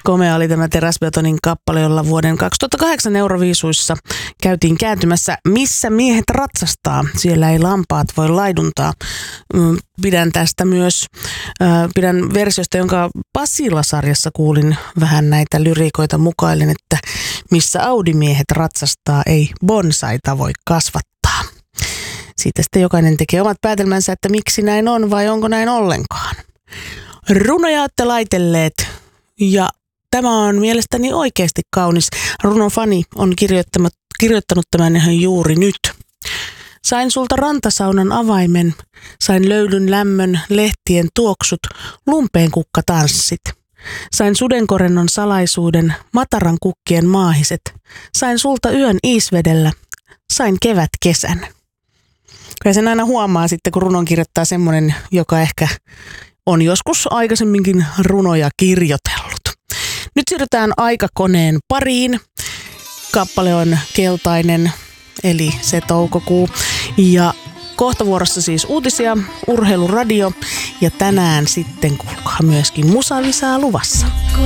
Komea oli tämä Teräsbetonin kappale, jolla vuoden 2008 Euroviisuissa käytiin kääntymässä Missä miehet ratsastaa. Siellä ei lampaat voi laiduntaa. Pidän tästä myös, pidän versiosta, jonka Pasila-sarjassa kuulin vähän näitä lyriikoita mukaillen, että missä Audi-miehet ratsastaa, ei bonsaita voi kasvattaa. Siitä sitten jokainen tekee omat päätelmänsä, että miksi näin on vai onko näin ollenkaan. Runoja olette laitelleet ja tämä on mielestäni oikeasti kaunis. Runofani on kirjoittanut tämän ihan juuri nyt. Sain sulta rantasaunan avaimen, sain löylyn lämmön, lehtien tuoksut, lumpeenkukkatanssit. Sain sudenkorennon salaisuuden, mataran kukkien maahiset. Sain sulta yön iisvedellä, sain kevätkesän. Kyllä sen aina huomaa sitten, kun runon kirjoittaa semmoinen, joka ehkä on joskus aikaisemminkin runoja kirjoitellut. Nyt siirrytään aikakoneen pariin. Kappale on Keltainen, eli se toukokuu. Ja kohta vuorossa siis uutisia, urheiluradio ja tänään sitten kuulkaa myöskin musalisaa luvassa.